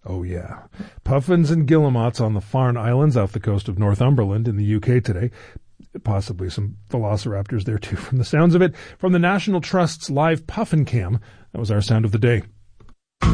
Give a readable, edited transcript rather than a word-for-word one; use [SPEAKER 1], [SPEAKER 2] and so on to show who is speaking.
[SPEAKER 1] Oh, yeah. Puffins and guillemots on the Farne Islands off the coast of Northumberland in the UK today. Possibly some velociraptors there, too, from the sounds of it. From the National Trust's live Puffin Cam, that was our sound of the day.